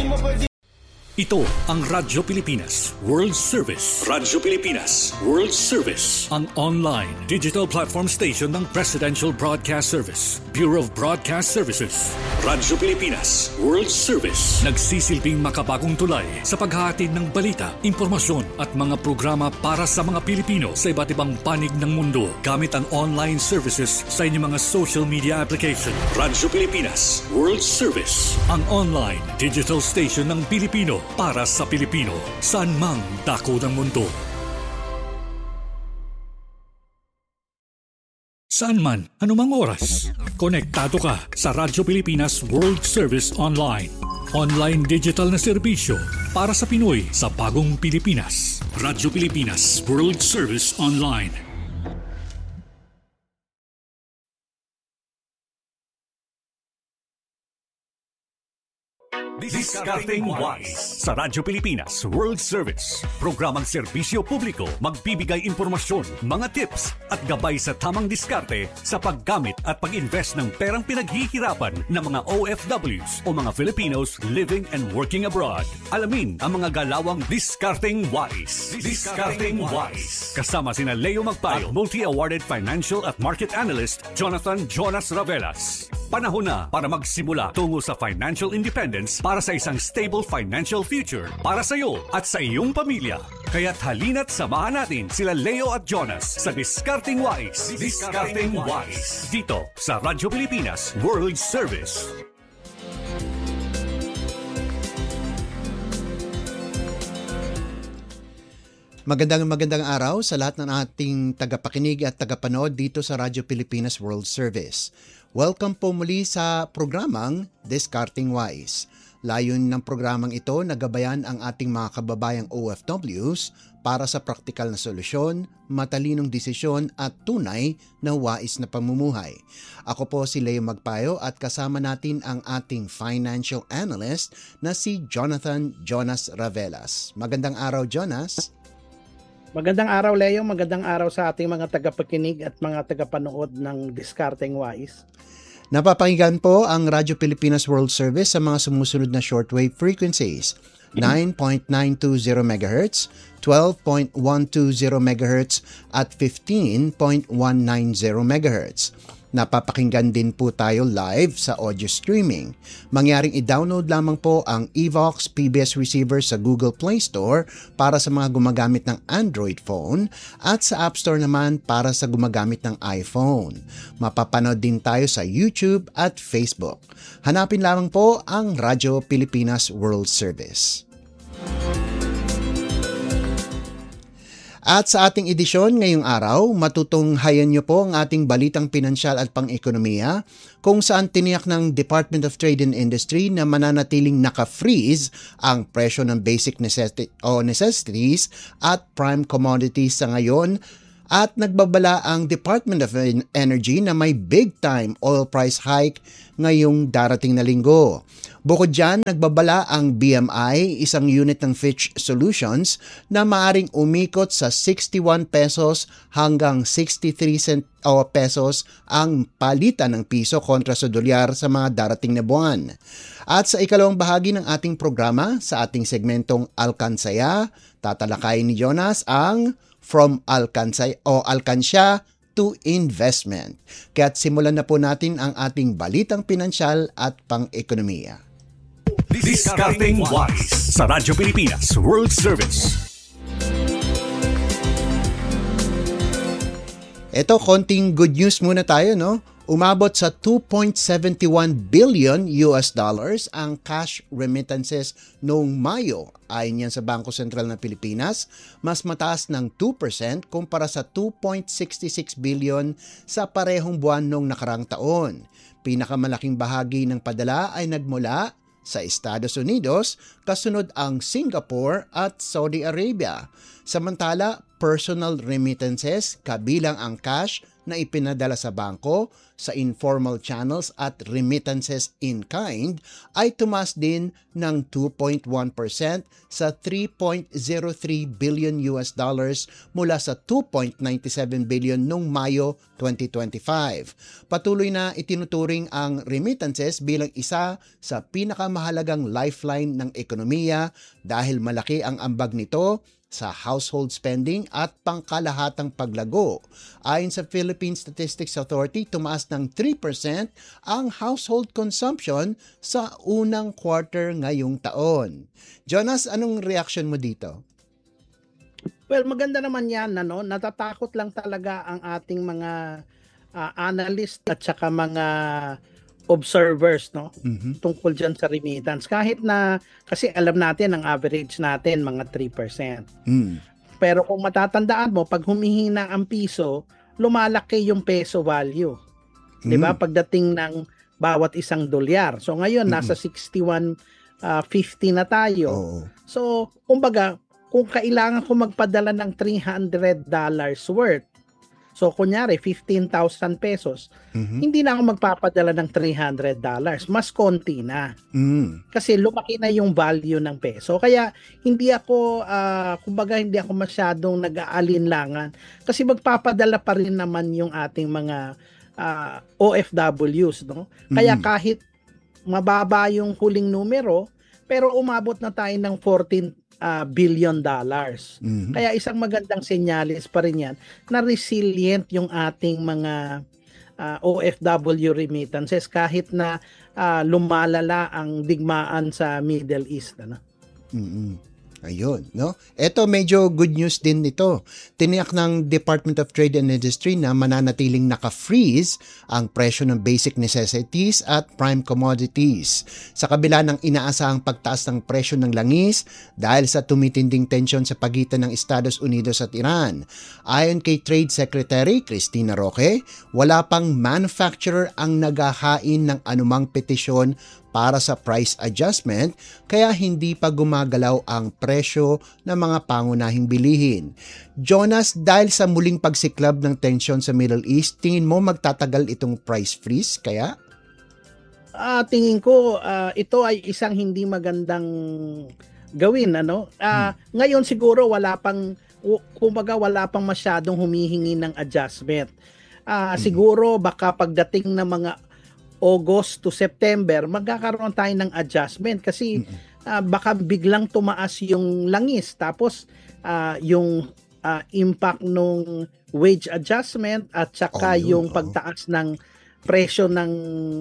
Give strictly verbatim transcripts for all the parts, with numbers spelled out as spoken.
Ito ang Radyo Pilipinas World Service. Radyo Pilipinas World Service. Ang online digital platform station ng Presidential Broadcast Service, Bureau of Broadcast Services. Radyo Pilipinas World Service. Nagsisilbing makabagong tulay sa paghahatid ng balita, impormasyon at mga programa para sa mga Pilipino sa iba't ibang panig ng mundo gamit ang online services sa inyong mga social media application. Radyo Pilipinas World Service. Ang online digital station ng Pilipino para sa Pilipino, saan mang dako ng mundo. Saan man, anumang oras, konektado ka sa Radyo Pilipinas World Service Online. Online digital na serbisyo para sa Pinoy sa bagong Pilipinas. Radyo Pilipinas World Service Online. Discarding Wise sa Radyo Pilipinas World Service. Programang serbisyo publiko, magbibigay impormasyon, mga tips at gabay sa tamang diskarte sa paggamit at pag-invest ng perang pinaghihirapan ng mga O F Ws o mga Filipinos living and working abroad. Alamin ang mga galawang Discarding Wise. Discarding Wise. Kasama sina Leo Magpayo at multi-awarded financial at market analyst Jonathan Jonas Ravelas. Panahon na para magsimula tungo sa financial independence para sa isang stable financial future para sa iyo at sa iyong pamilya. Kaya't halina't samahan natin sila Leo at Jonas sa Discarding Wise. Discarding Wise. Dito sa Radyo Pilipinas World Service. Magandang magandang araw sa lahat ng ating tagapakinig at tagapanood dito sa Radyo Pilipinas World Service. Welcome po muli sa programang Discarding Wise. Layon ng programang ito na gabayan ang ating mga kababayang O F Ws para sa praktikal na solusyon, matalinong desisyon at tunay na wais na pamumuhay. Ako po si Leo Magpayo at kasama natin ang ating financial analyst na si Jonathan Jonas Ravelas. Magandang araw, Jonas. Magandang araw, Leo. Magandang araw sa ating mga tagapakinig at mga tagapanood ng Discarding Wise. Napapakinggan po ang Radyo Pilipinas World Service sa mga sumusunod na shortwave frequencies: nine point nine two zero megahertz, twelve point one two zero megahertz at fifteen point one nine zero megahertz. Napapakinggan din po tayo live sa audio streaming. Mangyaring i-download lamang po ang Evox P B S receiver sa Google Play Store para sa mga gumagamit ng Android phone at sa App Store naman para sa gumagamit ng iPhone. Mapapanood din tayo sa YouTube at Facebook. Hanapin lamang po ang Radyo Pilipinas World Service. At sa ating edisyon ngayong araw, matutunghayan niyo po ang ating balitang pinansyal at pang-ekonomiya kung saan tiniyak ng Department of Trade and Industry na mananatiling naka-freeze ang presyo ng basic necessity o necessities at prime commodities sa ngayon. At nagbabala ang Department of Energy na may big-time oil price hike ngayong darating na linggo. Bukod dyan, nagbabala ang B M I, isang unit ng Fitch Solutions, na maaring umikot sa sixty-one pesos hanggang sixty-three cent o pesos ang palitan ng piso kontra sa dolyar sa mga darating na buwan. At sa ikalawang bahagi ng ating programa, sa ating segmentong Alkansaya, tatalakayin ni Jonas ang From Alkansay o Alkansya to Investment. Kaya't simulan na po natin ang ating balitang pinansyal at pang-ekonomiya. Discarding Wise sa Radyo Pilipinas World Service. Ito, konting good news muna tayo, no? Umabot sa two point seven one billion U S dollars ang cash remittances noong Mayo. Ayon yan sa Bangko Sentral ng Pilipinas, mas mataas ng two percent kumpara sa two point six six billion sa parehong buwan noong nakarang taon. Pinakamalaking bahagi ng padala ay nagmula sa Estados Unidos, kasunod ang Singapore at Saudi Arabia. Samantala, personal remittances, kabilang ang cash na ipinadala sa bangko, sa informal channels at remittances in kind ay tumaas din ng two point one percent sa three point zero three billion U S dollars mula sa two point nine seven billion noong Mayo twenty twenty-five. Patuloy na itinuturing ang remittances bilang isa sa pinakamahalagang lifeline ng ekonomiya dahil malaki ang ambag nito sa household spending at pangkalahatang paglago. Ayon sa Philippine Statistics Authority, tumaas ng three percent ang household consumption sa unang quarter ngayong taon. Jonas, anong reaction mo dito? Well, maganda naman yan, ano? Natatakot lang talaga ang ating mga uh, analyst at saka mga observers, no? Mm-hmm. Tungkol dyan sa remittance. Kahit na, kasi alam natin, ang average natin, mga three percent. Mm. Pero kung matatandaan mo, pag humihina ang piso, lumalaki yung peso value. Mm. Diba? Pagdating ng bawat isang dolyar. So ngayon, mm-hmm. nasa sixty-one fifty na tayo. Oh. So, kumbaga, kung kailangan ko magpadala ng three hundred dollars worth, so kunyari fifteen thousand pesos, mm-hmm. hindi na ako magpapadala ng three hundred dollars, mas konti na. Mm. Kasi lumaki na yung value ng peso. Kaya hindi ako, uh, kumbaga hindi ako masyadong nag-aalinlangan. Kasi magpapadala pa rin naman yung ating mga uh, O F Ws. No? Kaya mm. kahit mababa yung huling numero, pero umabot na tayo ng fourteen Uh, billion dollars. Mm-hmm. Kaya isang magandang senyalis pa rin yan na resilient yung ating mga uh, O F W remittances kahit na uh, lumalala ang digmaan sa Middle East. Ano? Mm-hmm. Ayun, no? Ito medyo good news din nito. Tiniyak ng Department of Trade and Industry na mananatiling naka-freeze ang presyo ng basic necessities at prime commodities. Sa kabila ng inaasahang pagtaas ng presyo ng langis dahil sa tumitinding tensyon sa pagitan ng Estados Unidos at Iran. Ayon kay Trade Secretary Cristina Roque, wala pang manufacturer ang naghahain ng anumang petisyon para sa price adjustment kaya hindi pa gumagalaw ang presyo ng mga pangunahing bilihin. Jonas, dahil sa muling pagsiklab ng tensyon sa Middle East, tingin mo magtatagal itong price freeze kaya? Uh, tingin ko uh, ito ay isang hindi magandang gawin. Ano? Uh, hmm. Ngayon siguro wala pang, kumbaga wala pang masyadong humihingi ng adjustment. Uh, hmm. Siguro baka pagdating ng mga August to September, magkakaroon tayo ng adjustment kasi uh, baka biglang tumaas yung langis tapos uh, yung uh, impact nung wage adjustment at saka oh, yun, yung oh. pagtaas ng presyo ng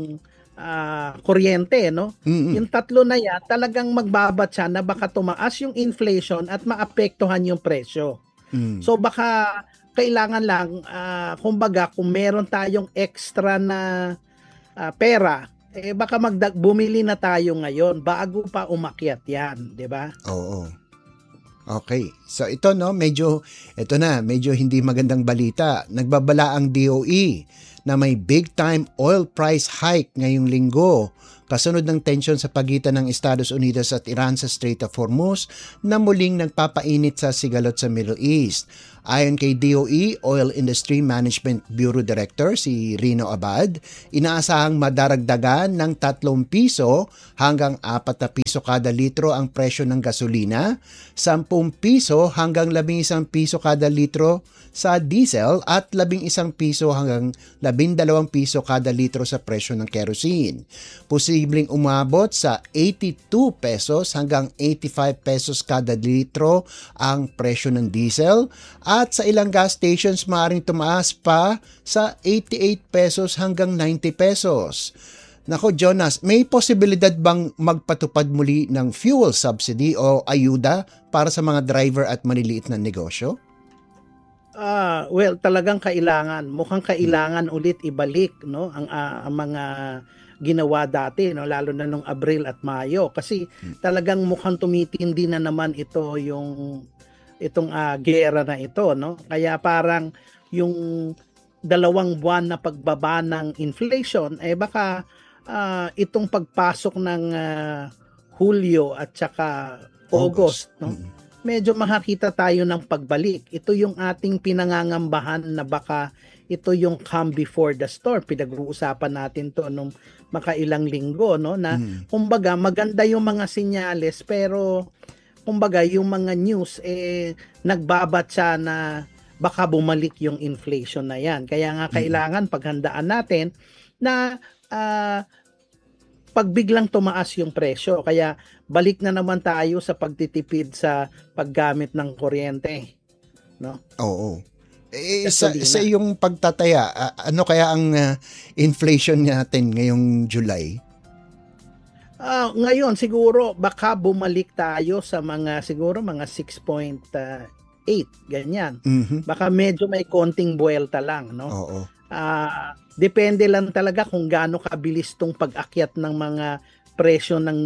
uh, kuryente, no? Mm-hmm. Yung tatlo na yan, talagang magbabatsa na baka tumaas yung inflation at maapektuhan yung presyo. Mm. So baka kailangan lang, uh, kumbaga, kung meron tayong extra na Uh, pera, eh baka magdag bumili na tayo ngayon bago pa umakyat 'yan, 'di ba? Oo. Okay. So ito no, medyo ito na, medyo hindi magandang balita. Nagbabala ang D O E na may big time oil price hike ngayong linggo kasunod ng tensyon sa pagitan ng Estados Unidos at Iran sa Strait of Hormuz na muling nagpapainit sa sigalot sa Middle East. Ayon kay D O E Oil Industry Management Bureau Director si Rino Abad, inaasahang madaragdagan ng tatlong piso hanggang apat na piso kada litro ang presyo ng gasolina, sampung piso hanggang labing isang piso kada litro sa diesel at labing isang piso hanggang labing dalawang piso kada litro sa presyo ng kerosene. Posibleng umabot sa eighty-two pesos hanggang eighty-five pesos kada litro ang presyo ng diesel at sa ilang gas stations maaaring tumaas pa sa eighty-eight pesos hanggang ninety pesos. Nako Jonas, may posibilidad bang magpatupad muli ng fuel subsidy o ayuda para sa mga driver at maliliit na negosyo? Ah, uh, well, talagang kailangan, mukhang kailangan ulit ibalik, no, ang, uh, ang mga ginawa dati, no, lalo na nung Abril at Mayo kasi talagang mukhang tumitindi na naman ito yung itong uh, gera na ito, no. Kaya parang yung dalawang buwan na pagbaba ng inflation eh baka uh, itong pagpasok ng uh, Hulyo at saka August, August. no. Mm-hmm. medyo makakita tayo ng pagbalik. Ito yung ating pinangangambahan na baka ito yung calm before the storm. Pinag-uusapan natin to nung makailang linggo, no? Na hmm. kumbaga maganda yung mga sinyales pero kumbaga yung mga news eh nagbabatsa na baka bumalik yung inflation na yan. Kaya nga kailangan paghandaan natin na uh, pag biglang tumaas yung presyo. Kaya balik na naman tayo sa pagtitipid sa paggamit ng kuryente, no? Oo. Eh, sa, sa iyong pagtataya, uh, ano kaya ang uh, inflation natin ngayong July? Uh, ngayon siguro baka bumalik tayo sa mga siguro mga six point eight ganyan. Mm-hmm. Baka medyo may konting buwelta lang, no? Oo. Uh, depende lang talaga kung gaano kabilis tong pag-akyat ng mga presyo ng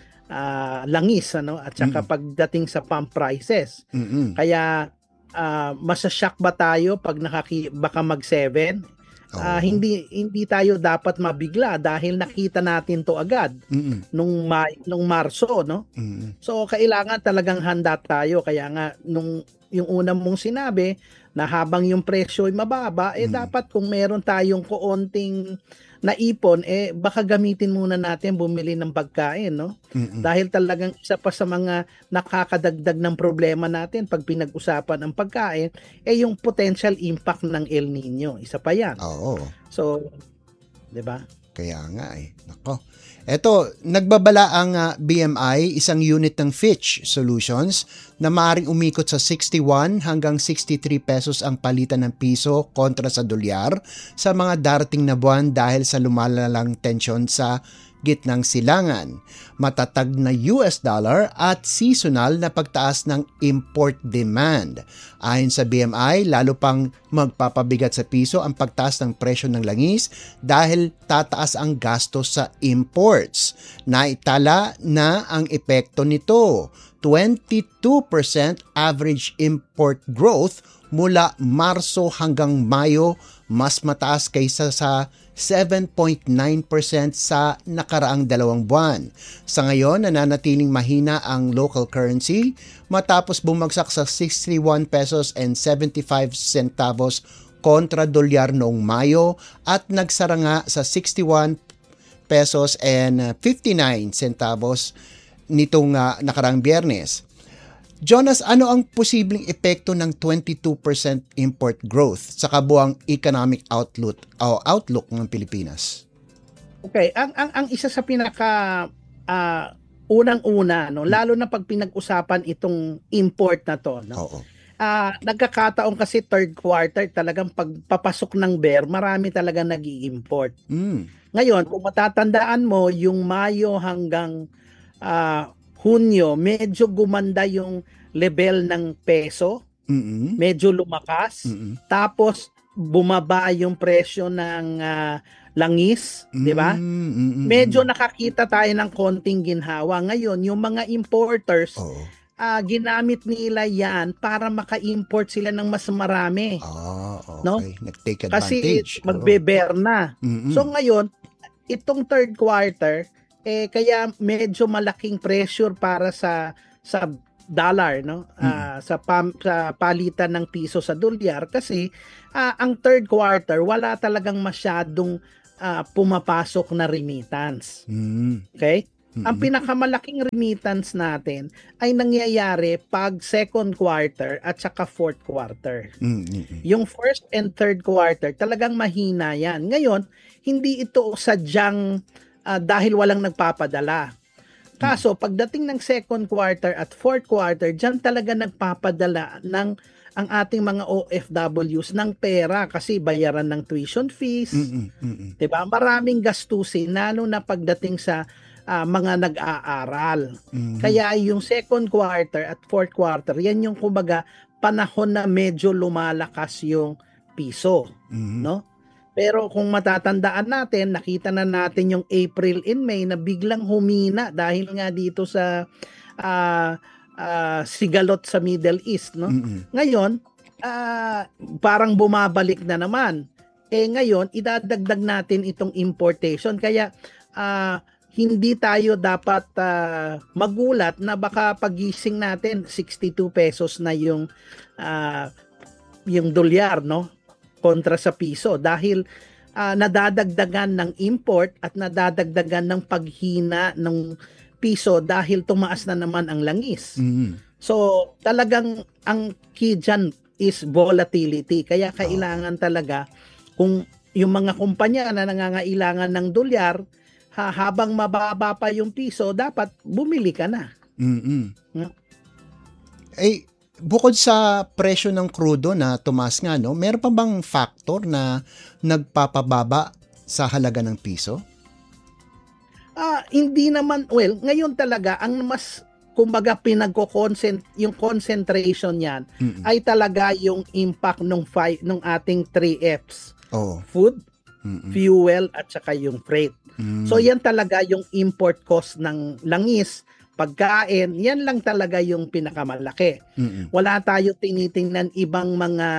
uh, langis, ano, at saka mm-hmm. pagdating sa pump prices. Mm-hmm. Kaya Uh, masashock ba tayo pag nakaki baka mag seven? Uh, hindi hindi tayo dapat mabigla dahil nakita natin to agad mm-hmm. nung May, nung Marso, no? Mm-hmm. So kailangan talagang handa tayo. Kaya nga nung yung unang mong sinabi na habang yung presyo ay mababa, eh mm-hmm. dapat kung meron tayong koonting naipon, eh baka gamitin muna natin bumili ng pagkain, no? Mm-mm. Dahil talagang isa pa sa mga nakakadagdag ng problema natin pag pinag-usapan ang pagkain, eh yung potential impact ng El Nino. Isa pa yan. Oo. So, di ba? Kaya nga eh. Nako. Eto, nagbabala ang uh, B M I, isang unit ng Fitch Solutions, na maaaring umikot sa sixty-one hanggang sixty-three pesos ang palitan ng piso kontra sa dolyar sa mga darating na buwan dahil sa lumalalang tensyon sa gitnang silangan, matatag na U S dollar at seasonal na pagtaas ng import demand. Ayon sa B M I, lalo pang magpapabigat sa piso ang pagtaas ng presyo ng langis dahil tataas ang gastos sa imports. Naitala na ang epekto nito. twenty-two percent average import growth mula Marso hanggang Mayo, mas mataas kaysa sa seven point nine percent sa nakaraang dalawang buwan. Sa ngayon, nananatiling mahina ang local currency matapos bumagsak sa sixty-one pesos and seventy-five centavos kontra dolyar noong Mayo at nagsara nga sa sixty-one pesos and fifty-nine centavos nitong uh, nakaraang Biyernes. Jonas, ano ang posibleng epekto ng twenty-two percent import growth sa kabuang economic outlook o outlook ng Pilipinas? Okay, ang ang ang isa sa pinaka uh, unang-una, no, lalo na pag pinag-usapan itong import na to, no. Oo. Uh, nagkakataon kasi third quarter talagang pagpapasok ng bear, marami talaga nag-i-import. Mm. Ngayon, kung matatandaan mo, yung Mayo hanggang uh, Hunyo, medyo gumanda yung level ng peso. Mm-hmm. Medyo lumakas. Mm-hmm. Tapos, bumaba yung presyo ng uh, langis. Mm-hmm. Di ba? Mm-hmm. Medyo nakakita tayo ng konting ginhawa. Ngayon, yung mga importers, oh. uh, ginamit nila yan para maka-import sila ng mas marami. Ah, okay. No? Nag-take advantage. Kasi magbe-bear na. Mm-hmm. So, ngayon, itong third quarter, eh kaya medyo malaking pressure para sa sa dollar, no, mm. uh, sa pam, sa palitan ng piso sa dolyar kasi uh, ang third quarter wala talagang masyadong uh, pumapasok na remittance. Mm. Okay? Mm-hmm. Ang pinakamalaking remittance natin ay nangyayari pag second quarter at saka fourth quarter. Mm-hmm. Yung first and third quarter talagang mahina yan. Ngayon, hindi ito sadyang Uh, dahil walang nagpapadala. Kaso, pagdating ng second quarter at fourth quarter, dyan talaga nagpapadala ng ang ating mga O F Ws ng pera kasi bayaran ng tuition fees. Mm-mm, mm-mm. Diba? Maraming gastusin, lalo na pagdating sa uh, mga nag-aaral. Mm-hmm. Kaya yung second quarter at fourth quarter, yan yung kumbaga panahon na medyo lumalakas yung piso. Mm-hmm. No? Pero kung matatandaan natin, nakita na natin yung April and May na biglang humina dahil nga dito sa uh, uh, sigalot sa Middle East. No? Mm-hmm. Ngayon, uh, parang bumabalik na naman. Eh ngayon, idadagdag natin itong importation. Kaya uh, hindi tayo dapat uh, magulat na baka pagising natin sixty-two pesos na yung uh, yung dolyar, no, kontra sa piso, dahil uh, nadadagdagan ng import at nadadagdagan ng paghina ng piso dahil tumaas na naman ang langis. Mm-hmm. So talagang ang key dyan is volatility, kaya kailangan talaga kung yung mga kumpanya na nangangailangan ng dolyar, ha, habang mababa pa yung piso, dapat bumili ka na. Mm-hmm. Hmm? Eh, bukod sa presyo ng krudo na tumaas nga, no, meron pa bang factor na nagpapababa sa halaga ng piso? Ah, hindi naman, well, ngayon talaga ang mas kumbaga pinagko-concent yung concentration niyan Mm-mm. ay talaga yung impact ng five ng ating three Fs. Oh. Food, Mm-mm. fuel at saka yung freight. Mm. So yan talaga yung import cost ng langis, pagkain, yan lang talaga yung pinakamalaki. Mm-mm. Wala tayo tinitingnan ibang mga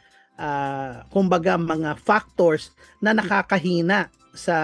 uh, kumbaga mga factors na nakakahina sa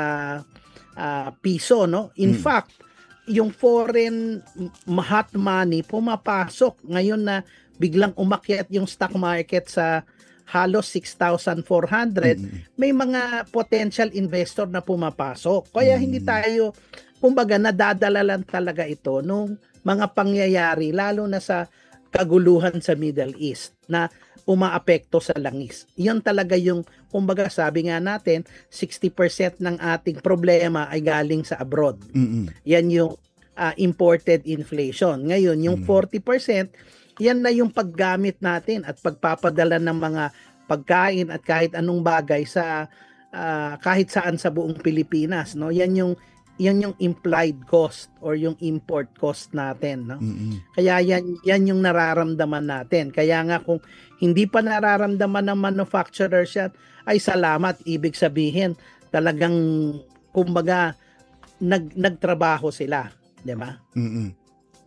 uh, piso, no? In Mm. fact, yung foreign hot money pumapasok ngayon na biglang umakyat yung stock market sa halos six thousand four hundred, Mm-hmm. may mga potential investor na pumapasok. Kaya Mm-hmm. hindi tayo, kumbaga, nadadala lang talaga ito nung mga pangyayari, lalo na sa kaguluhan sa Middle East na umaapekto sa langis. Yan talaga yung, kumbaga, sabi nga natin, sixty percent ng ating problema ay galing sa abroad. Mm-hmm. Yan yung uh, imported inflation. Ngayon, yung Mm-hmm. forty percent, yan na yung paggamit natin at pagpapadala ng mga pagkain at kahit anong bagay sa uh, kahit saan sa buong Pilipinas, no? Yan yung yan yung implied cost or yung import cost natin, no? Mm-hmm. Kaya yan yan yung nararamdaman natin. Kaya nga kung hindi pa nararamdaman ng manufacturers yan, ay salamat, ibig sabihin talagang kumbaga nag nagtrabaho sila, 'di ba? Mm-hmm.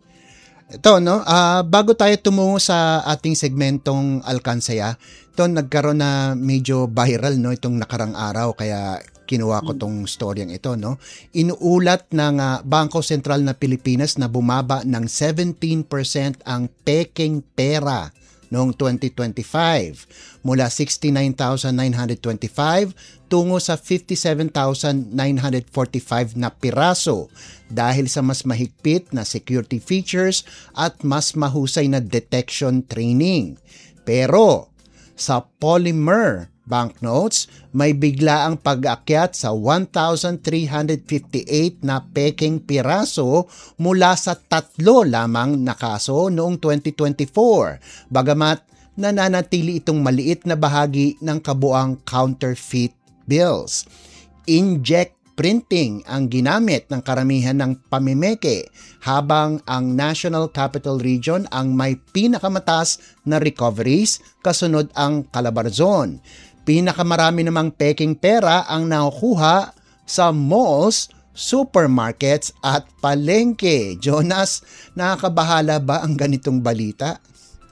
Ito, no, uh, bago tayo tumungo sa ating segmentong Alkansaya, ito nagkaroon na medyo viral, no, itong nakarang araw, kaya kinuha ko tong storyang ito, no. Inuulat ng uh, Bangko Sentral na Pilipinas na bumaba ng seventeen percent ang pekeng pera noong twenty twenty-five mula sixty-nine thousand nine hundred twenty-five tungo sa fifty-seven thousand nine hundred forty-five na piraso dahil sa mas mahigpit na security features at mas mahusay na detection training. Pero sa polymer banknotes, may biglaang pag-akyat sa one thousand three hundred fifty-eight na pekeng piraso mula sa tatlo lamang na kaso noong twenty twenty-four. Bagamat nananatili itong maliit na bahagi ng kabuang counterfeit bills. Inkjet printing ang ginamit ng karamihan ng pamimeke habang ang National Capital Region ang may pinakamataas na recoveries, kasunod ang Calabarzon. Pinakamarami namang pekeng pera ang nakukuha sa malls, supermarkets at palengke. Jonas, nakakabahala ba ang ganitong balita?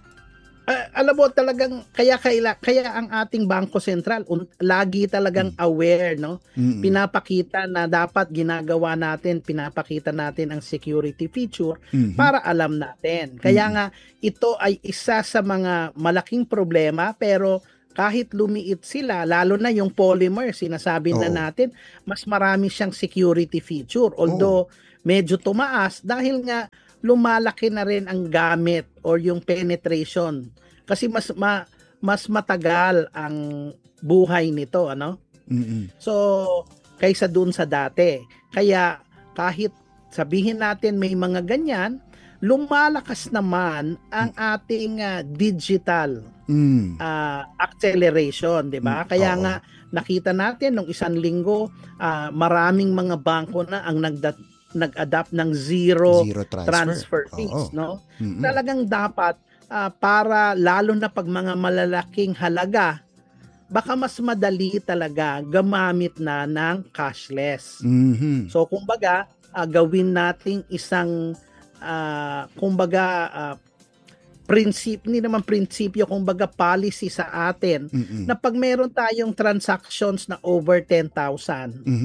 Uh, alam mo talagang kaya kaila, kaya ang ating Bangko Sentral un, lagi talagang aware, no. Mm-hmm. Pinapakita na dapat ginagawa natin, pinapakita natin ang security feature mm-hmm. para alam natin. Kaya mm-hmm. nga ito ay isa sa mga malaking problema, pero kahit lumiit sila, lalo na yung polymer, sinasabi oh. na natin, mas marami siyang security feature. Although oh. medyo tumaas dahil nga lumalaki na rin ang gamit or yung penetration. Kasi mas ma, mas matagal ang buhay nito, ano? Mm-hmm. So, kaysa dun sa dati. Kaya kahit sabihin natin may mga ganyan, lumalakas naman ang ating uh, digital mm. uh, acceleration, 'di ba? Mm, Kaya oo. nga nakita natin nung isang linggo, uh, maraming mga bangko na ang nagda- nag-adapt ng zero, Zero transfer, transfer fees, Oo. no? Mm-mm. Talagang dapat uh, para lalo na pag mga malalaking halaga, baka mas madali talaga gamamit na ng cashless. Mm-hmm. So kumbaga, uh, gawin nating isang uh, kumbaga uh, prinsip, hindi naman prinsipyo, kumbaga policy sa atin Mm-mm. na pag meron tayong transactions na over ten thousand, Mm-hmm.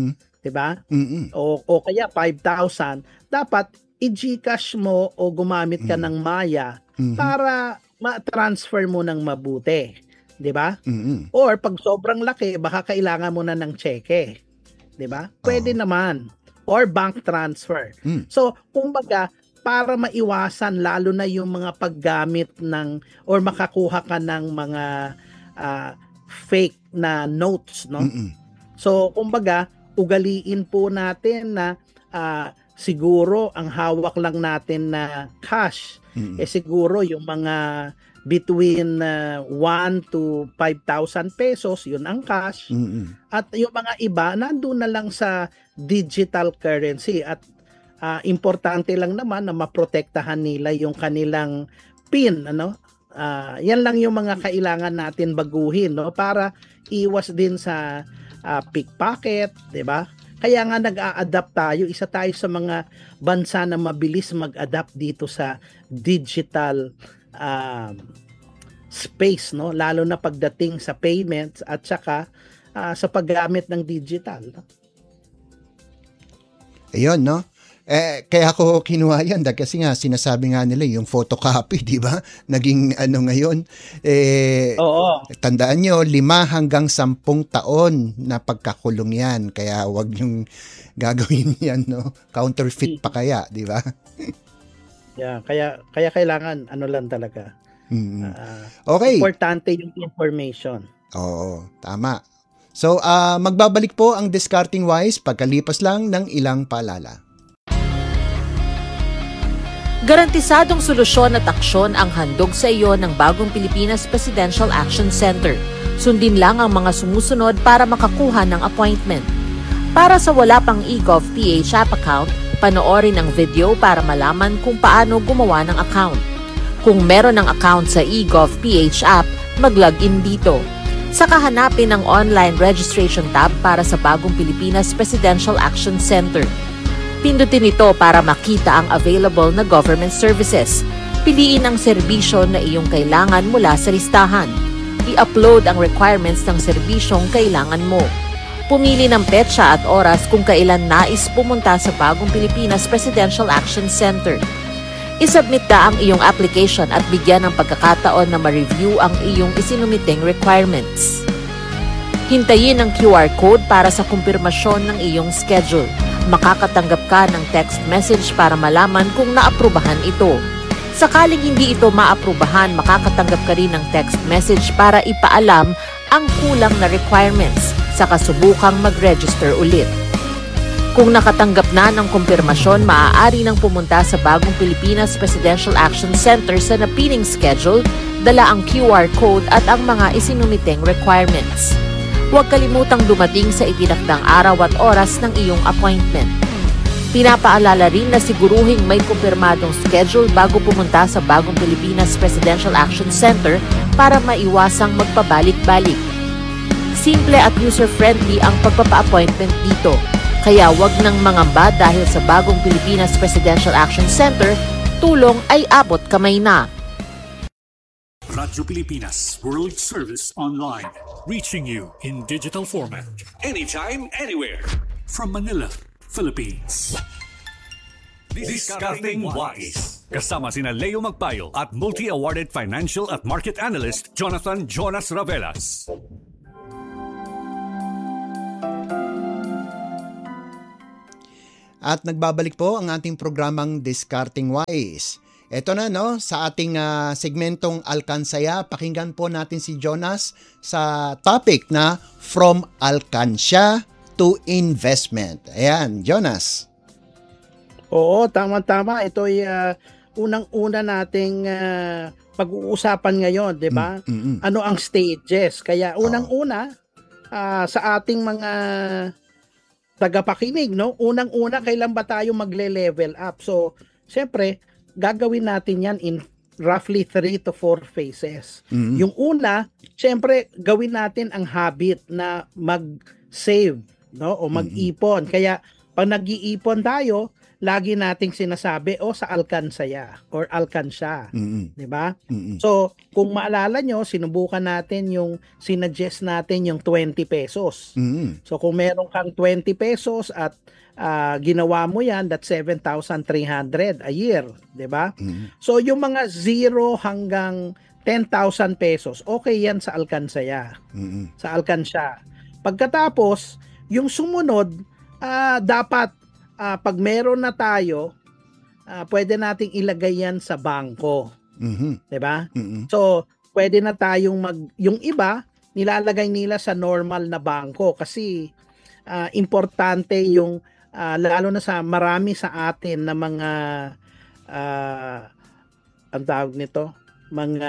'di ba? Mm-mm. O o kaya five thousand, dapat i-GCash mo o gumamit ka Mm. ng Maya Mhm. para ma-transfer mo ng mabuti, 'di ba? Mm-mm. Or pag sobrang laki, baka kailangan mo na ng cheque, 'di ba? Pwede Oo. naman. Or bank transfer. Mm. So, kumbaga, para maiwasan lalo na yung mga paggamit ng or makakuha ka ng mga ah, fake na notes, no? Mm-mm. So, kumbaga, ugaliin po natin na ah, siguro ang hawak lang natin na cash Mm-mm. eh siguro yung mga between uh, one to five thousand pesos, yun ang cash. Mm-mm. At yung mga iba, nandun na lang sa digital currency. At uh, importante lang naman na maprotektahan nila yung kanilang PIN. Ano? Uh, yan lang yung mga kailangan natin baguhin, no? Para iwas din sa uh, pickpocket, di ba? Kaya nga nag-a-adapt tayo. Isa tayo sa mga bansa na mabilis mag-adapt dito sa digital um, space, no, lalo na pagdating sa payments at saka uh, sa paggamit ng digital, no? Ayun, no? Eh, kaya ako kinuha yan dahil kasi nga sinasabi nga nila yung photocopy, di ba? Naging ano ngayon. Eh, Oo. tandaan nyo, lima hanggang sampung taon na pagkakulong yan. Kaya wag yung gagawin yan, no? Counterfeit pa kaya, di ba? Yeah, kaya kaya kailangan ano lang talaga. Mm. Uh, Okay. Importante yung information. Oo, tama. So, ah, magbabalik po ang Discarding Wise pagkalipas lang ng ilang paalala. Garantisadong solusyon at aksyon ang handog sa iyo ng Bagong Pilipinas Presidential Action Center. Sundin lang ang mga sumusunod para makakuha ng appointment. Para sa wala pang eGovPH app account, panoorin ang video para malaman kung paano gumawa ng account. Kung meron ng account sa eGovPH app, mag-login dito. Saka hanapin ang online registration tab para sa Bagong Pilipinas Presidential Action Center. Pindutin ito para makita ang available na government services. Piliin ang serbisyo na iyong kailangan mula sa listahan. I-upload ang requirements ng serbisyong kailangan mo. Pumili ng petsa at oras kung kailan nais pumunta sa Bagong Pilipinas Presidential Action Center. I-submit na ang iyong application at bigyan ng pagkakataon na ma-review ang iyong isinumiteng requirements. Hintayin ang Q R code para sa kumpirmasyon ng iyong schedule. Makakatanggap ka ng text message para malaman kung naaprubahan ito. Sakaling hindi ito maaprubahan, makakatanggap ka rin ng text message para ipaalam ang kulang na requirements, saka subukang mag-register ulit. Kung nakatanggap na ng kumpirmasyon, maaari nang pumunta sa Bagong Pilipinas Presidential Action Center sa napiling schedule, dala ang Q R code at ang mga isinumiteng requirements. Huwag kalimutang dumating sa itinakdang araw at oras ng iyong appointment. Pinapaalala rin na siguruhing may kumpirmadong schedule bago pumunta sa Bagong Pilipinas Presidential Action Center para maiwasang magpabalik-balik. Simple at user-friendly ang pagpapa-appointment dito. Kaya wag nang mangamba dahil sa Bagong Pilipinas Presidential Action Center, tulong ay abot kamay na. Radyo Pilipinas World Service Online, reaching you in digital format, anytime, anywhere, from Manila, Philippines. Discarding Wise, kasama sina Leo Magpayo at multi-awarded financial at market analyst Jonathan Jonas Ravelas. At nagbabalik po ang ating programang Discarding Wise. Ito na, no, sa ating uh, segmentong Alkansaya, pakinggan po natin si Jonas sa topic na From Alkansya to Investment. Ayan, Jonas. Oo, tama-tama. Ito ay uh, unang-una nating uh, pag-uusapan ngayon, di ba? Mm-mm. Ano ang stages? Kaya unang-una uh, sa ating mga tagapakinig, no? Unang-una, kailan ba tayo magle-level up? So, syempre, gagawin natin yan in roughly three to four phases. Mm-hmm. Yung una, syempre, gawin natin ang habit na mag-save, no? O mag-ipon. Mm-hmm. Kaya, pag nag-iipon tayo, lagi nating sinasabi, o sa alkansaya or alkansya. Mm-mm. Di ba? Mm-mm. So, kung maalala nyo, sinubukan natin yung, sinuggest natin yung twenty pesos. Mm-mm. So, kung meron kang twenty pesos at uh, ginawa mo yan, that's seven thousand three hundred a year. Di ba? Mm-mm. So, yung mga zero hanggang ten thousand pesos, okay yan sa alkansaya. Mm-mm. Sa alkansya. Pagkatapos, yung sumunod, uh, dapat uh, pag meron na tayo, uh, pwede nating ilagay yan sa bangko. Mm-hmm. 'Di ba? Mm-hmm. So, pwede na tayong mag yung iba nilalagay nila sa normal na bangko kasi uh, importante yung uh, lalo na sa marami sa atin na mga uh, ang tawag nito, mga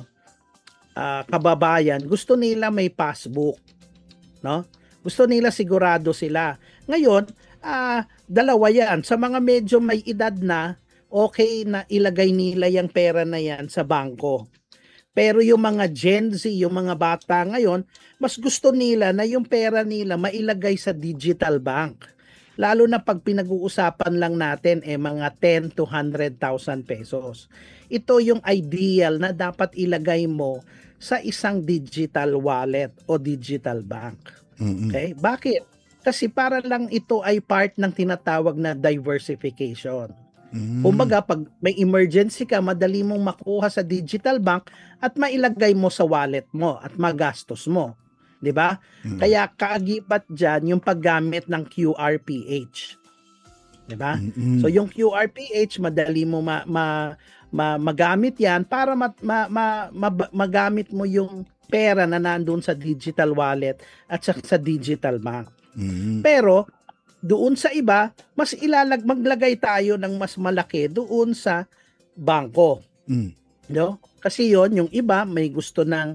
uh, kababayan, gusto nila may passbook, no? Gusto nila sigurado sila. Ngayon, uh, dalawa yan. Sa mga medyo may edad na, okay na ilagay nila yung pera na yan sa bangko. Pero yung mga Gen Z, yung mga bata ngayon, mas gusto nila na yung pera nila mailagay sa digital bank. Lalo na pag pinag-uusapan lang natin eh mga ten to one hundred thousand pesos. Ito yung ideal na dapat ilagay mo sa isang digital wallet o digital bank. Mm-hmm. Okay? Bakit? Kasi para lang ito ay part ng tinatawag na diversification. Mm-hmm. Kumbaga, pag may emergency ka, madali mong makuha sa digital bank at mailagay mo sa wallet mo at magastos mo. 'Di ba? Mm-hmm. Kaya kaagibat diyan yung paggamit ng Q R P H. 'Di ba? Mm-hmm. So yung Q R P H madali mo ma, ma, ma magamit 'yan para ma, ma, ma, ma, magamit mo yung pera na nandoon sa digital wallet at sa, sa digital bank. Mm-hmm. Pero doon sa iba, mas ilalag maglagay tayo ng mas malaki doon sa bangko. Mm. No? Kasi yon yung iba may gusto ng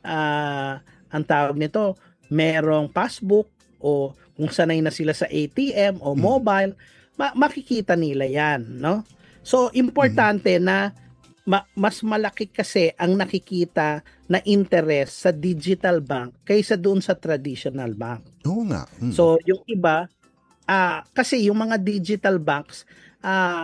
uh, ang tawag nito, merong passbook o kung sanay na sila sa A T M o mobile, mm. ma- makikita nila 'yan, no? So importante mm. na ma- mas malaki kasi ang nakikita na interest sa digital bank kaysa doon sa traditional bank. Oo nga. Mm. So yung iba uh, kasi yung mga digital banks uh,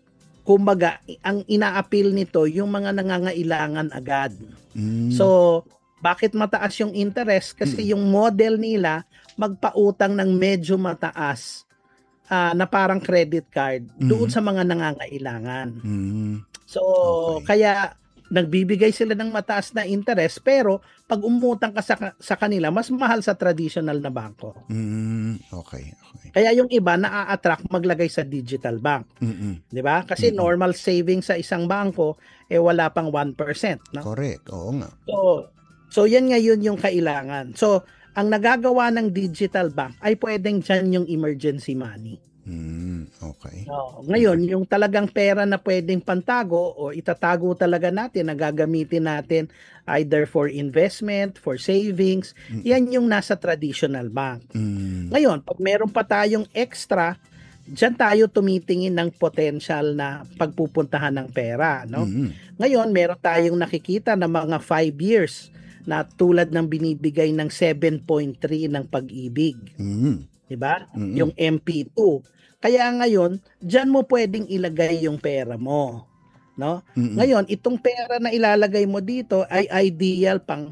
kumbaga ang ina-appeal nito yung mga nangangailangan agad. Mm. So bakit mataas yung interest? Kasi mm. yung model nila magpautang ng medyo mataas uh, na parang credit card mm. doon sa mga nangangailangan. Mm. So okay. kaya nagbibigay sila ng mataas na interest pero pag umutang ka sa, sa kanila, mas mahal sa traditional na bangko. Mm, okay, okay. Kaya yung iba na-attract maglagay sa digital bank. Mm-mm. 'Di ba? Kasi Mm-mm. normal savings sa isang bangko eh wala pang one percent, no? Correct. Oo nga. So so yan ngayon yung kailangan. So ang nagagawa ng digital bank ay pwedeng dyan yung emergency money. Mm, okay. Oh, ngayon, yung talagang pera na pwedeng pantago o itatago talaga natin, na gagamitin natin either for investment, for savings, mm. yan yung nasa traditional bank. Mm. Ngayon, pag meron pa tayong extra, dyan tayo tumitingin ng potential na pagpupuntahan ng pera. No? Mm. Ngayon, meron tayong nakikita na mga five years na tulad ng binibigay ng seven point three ng Pag-ibig. Mm. Diba? Mm. Yung M P two. Kaya ngayon, diyan mo pwedeng ilagay yung pera mo, no? Mm-mm. Ngayon, itong pera na ilalagay mo dito ay ideal pang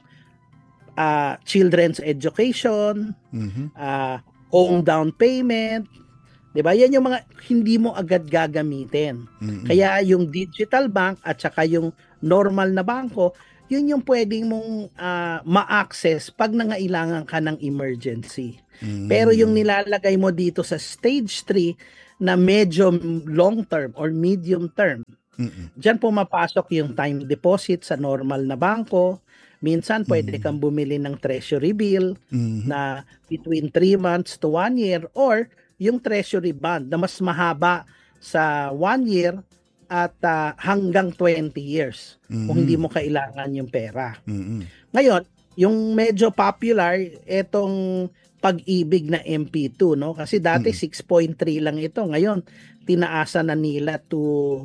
uh, children's education, mm-hmm. uh, home down payment, 'di ba? Yan yung mga hindi mo agad gagamitin. Mm-mm. Kaya yung digital bank at saka yung normal na bangko, yun yung pwedeng mong uh, ma-access pag nangailangan ka ng emergency. Mm. Pero yung nilalagay mo dito sa stage three na medyo long term or medium term, mm-mm. Diyan pumapasok yung time deposit sa normal na bangko. Minsan pwede mm-hmm. kang bumili ng treasury bill mm-hmm. na between three months to one year or yung treasury bond na mas mahaba sa one year at uh, hanggang twenty years mm-hmm. kung hindi mo kailangan yung pera. Mm-hmm. Ngayon, yung medyo popular, etong Pag-ibig na M P two, no? Kasi dati mm-hmm. six point three lang ito. Ngayon, tinaasa na nila to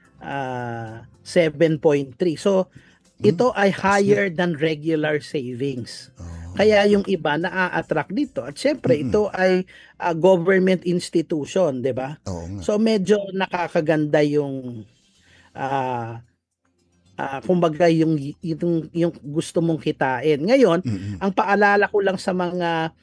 uh, seven point three. So, mm-hmm. ito ay higher than regular savings. Oh. Kaya yung iba na-attract dito. At syempre, Mm-mm. ito ay uh, government institution, di ba? Oo nga. So medyo nakakaganda yung uh, uh, kumbaga yung, yung, yung gusto mong kitain. Ngayon, Mm-mm. ang paalala ko lang sa mga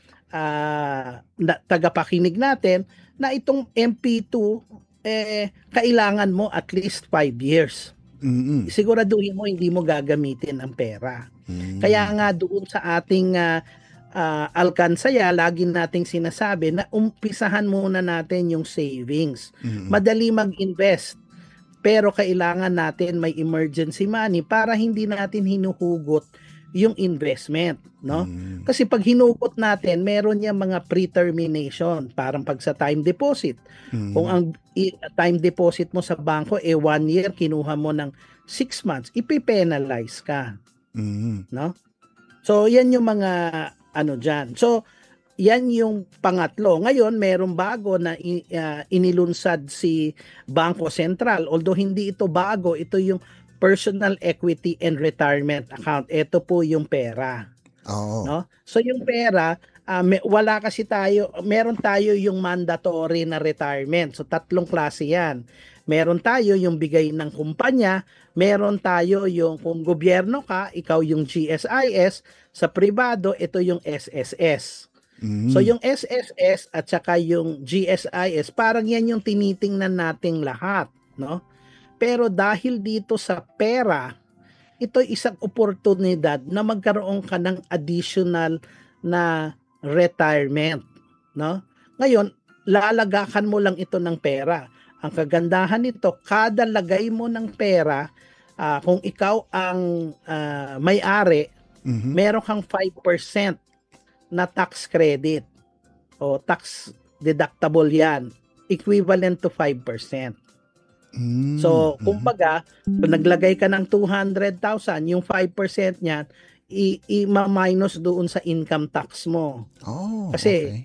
uh, na, tagapakinig natin na itong M P two, eh, kailangan mo at least five years. Mm-mm. Siguraduhin mo hindi mo gagamitin ang pera. Mm. Kaya nga doon sa ating uh, uh, alkansaya, lagi nating sinasabi na umpisahan muna natin yung savings. Mm-mm. Madali mag-invest, pero kailangan natin may emergency money para hindi natin hinuhugot yung investment, no? Mm. Kasi pag hinugot natin, meron niya mga pre-termination, parang pag sa time deposit. Mm. Kung ang i- time deposit mo sa bangko eh one year, kinuha mo ng six months, ipipenalize ka. Mm. No? So, yan yung mga ano dyan. So, yan yung pangatlo. Ngayon, meron bago na uh, inilunsad si Bangko Sentral. Although hindi ito bago, ito yung Personal Equity and Retirement Account. Ito po yung pera. Oo. No? So, yung pera, uh, may, wala kasi tayo, meron tayo yung mandatory na retirement. So, tatlong klase yan. Meron tayo yung bigay ng kumpanya, meron tayo yung kung gobyerno ka, ikaw yung G S I S, sa pribado, ito yung S S S. Mm. So yung S S S at saka yung G S I S, parang yan yung tinitingnan nating lahat, no? Pero dahil dito sa pera, ito isang oportunidad na magkaroon ka ng additional na retirement, no? Ngayon, lalagakan mo lang ito ng pera. Ang kagandahan nito, kada lagay mo ng pera, uh, kung ikaw ang uh, may-ari, Mm-hmm. meron kang five percent na tax credit o tax deductible yan. Equivalent to five percent. Mm-hmm. So, kumbaga, kung naglagay ka ng two hundred thousand, yung five percent niyan, i- i-minus doon sa income tax mo. Oh, Kasi, okay.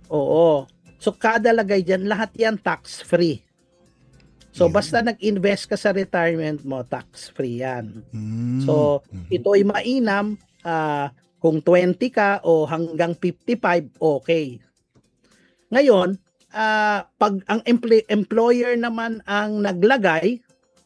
oo. So, kada lagay dyan, lahat yan tax-free. So, Yeah. basta nag-invest ka sa retirement mo, tax-free yan. Mm. So, Mhm. ito ay mainam, uh, kung twenty ka o hanggang fifty-five, okay. Ngayon, uh, pag ang empl- employer naman ang naglagay,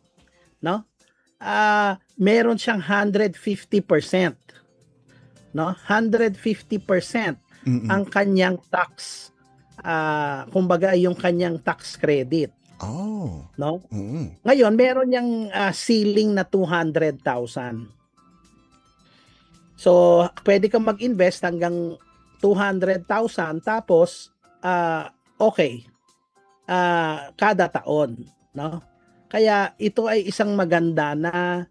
no? Uh, meron siyang one hundred fifty percent. No? one hundred fifty percent Mm-mm. ang kanyang tax, uh, kumbaga yung kanyang tax credit. Oh. No? Mm. Ngayon, meron niyang uh, ceiling na two hundred thousand. So, pwede kang mag-invest hanggang two hundred thousand tapos, uh, okay, uh, kada taon. No? Kaya ito ay isang maganda na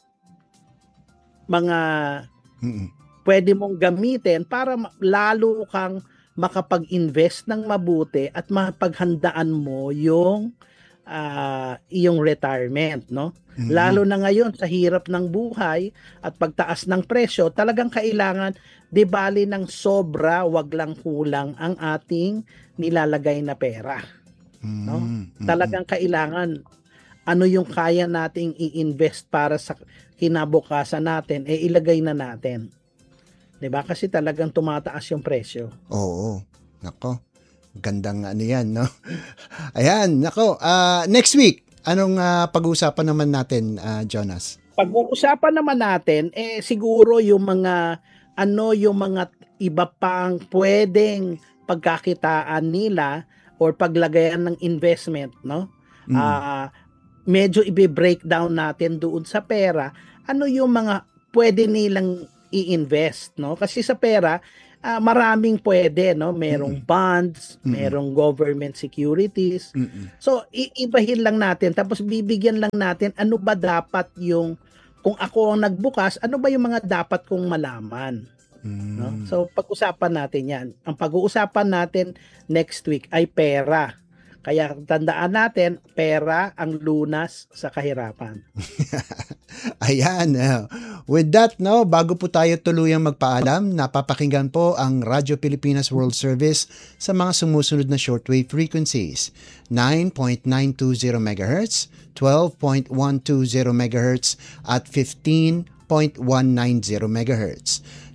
mga Mm-mm. pwede mong gamitin para lalo kang makapag-invest ng mabuti at mapaghandaan mo yung uh, iyong retirement, no? Mm-hmm. Lalo na ngayon sa hirap ng buhay at pagtaas ng presyo, talagang kailangan di bali ng sobra, wag lang kulang ang ating nilalagay na pera, no? Mm-hmm. Talagang kailangan ano yung kaya nating i-invest para sa kinabukasan natin, eh ilagay na natin. 'Di ba? Kasi talagang tumataas yung presyo. Oo. Nako. Gandang ano yan, no? Ayan, nako. Uh, next week, anong uh, pag-uusapan naman natin, uh, Jonas? Pag-uusapan naman natin, eh siguro yung mga, ano yung mga iba pang pwedeng pagkakitaan nila or paglagayan ng investment, no? Mm. Uh, medyo i-breakdown natin doon sa pera, ano yung mga pwede nilang i-invest, no? Kasi sa pera, uh, maraming pwede, no? Merong mm-hmm. bonds, mm-hmm. merong government securities. Mm-hmm. So, iibahin lang natin, tapos bibigyan lang natin ano ba dapat yung, kung ako ang nagbukas, ano ba yung mga dapat kong malaman? Mm-hmm. No? So, pag-usapan natin yan. Ang pag-uusapan natin next week ay pera. Kaya tandaan natin, pera ang lunas sa kahirapan. Ayan. Uh, with that, no, bago po tayo tuluyang magpaalam, napapakinggan po ang Radyo Pilipinas World Service sa mga sumusunod na shortwave frequencies. nine point nine two zero megahertz, twelve point one two zero megahertz, at fifteen point one nine zero megahertz.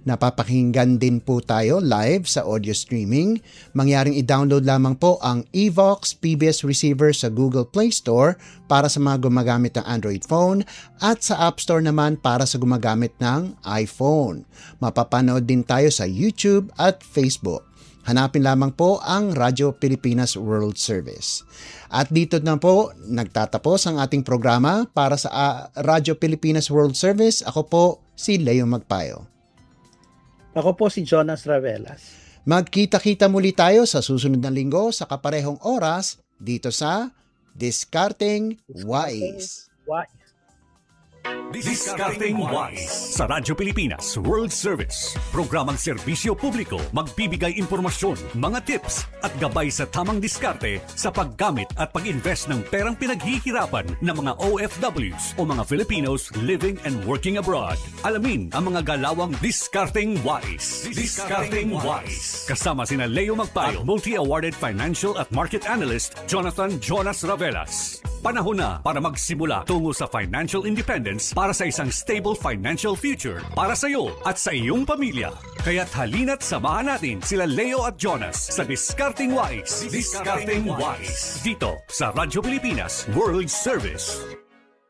Napapakinggan din po tayo live sa audio streaming. Mangyaring i-download lamang po ang Evox P B S Receiver sa Google Play Store para sa mga gumagamit ng Android phone at sa App Store naman para sa gumagamit ng iPhone. Mapapanood din tayo sa YouTube at Facebook. Hanapin lamang po ang Radyo Pilipinas World Service. At dito na po nagtatapos ang ating programa para sa uh, Radyo Pilipinas World Service. Ako po si Leo Magpayo. Ako po si Jonas Ravelas. Magkita-kita muli tayo sa susunod na linggo sa kaparehong oras dito sa Discarding Wise. Wise. Discarding Wise sa Radyo Pilipinas World Service. Programang serbisyo publiko, magbibigay impormasyon, mga tips at gabay sa tamang diskarte sa paggamit at pag-invest ng perang pinaghihirapan ng mga O F Ws o mga Filipinos living and working abroad. Alamin ang mga galawang Discarding Wise. Discarding Wise. Kasama sina Leo Magpayo, multi-awarded financial at market analyst Jonathan Jonas Ravelas. Panahon na para magsimula tungo sa financial independence para sa isang stable financial future para sa iyo at sa iyong pamilya. Kaya't halina't samahan natin sila Leo at Jonas sa Discarding Wise. Discarding Wise. Dito sa Radyo Pilipinas World Service.